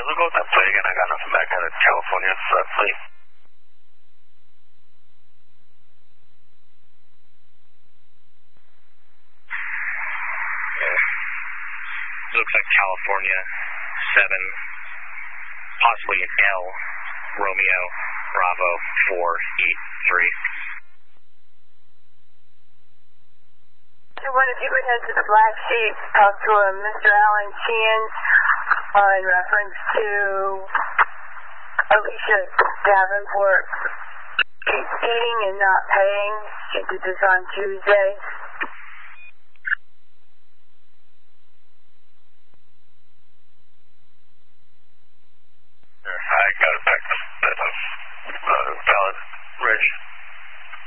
we'll go with that plate again. I got nothing back out of California for that plate. Looks like California 7, possibly an L, Romeo, Bravo 483. Everyone, if you could head to the Black Sheep, talk to Mr. Alan Sheehan in reference to Alicia Davenport eating and not paying. She did this on Tuesday.